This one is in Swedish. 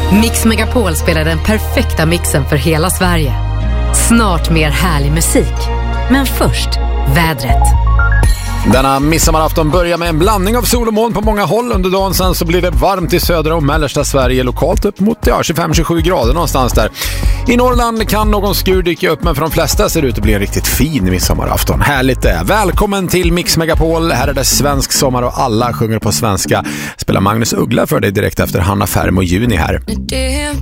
Mix Megapol spelar den perfekta mixen för hela Sverige. Snart mer härlig musik. Men först, vädret. Denna midsommarafton börjar med en blandning av sol och moln på många håll. Under dagen sen så blir det varmt i södra och mellersta Sverige, lokalt upp mot 25-27 grader någonstans där. I Norrland kan någon skur dyka upp, men för de flesta ser det ut att bli en riktigt fin midsommarafton. Härligt det. Välkommen till Mix Megapol. Här är det svensk sommar och alla sjunger på svenska. Spelar Magnus Uggla för dig direkt efter Hanna Färm och Juni här.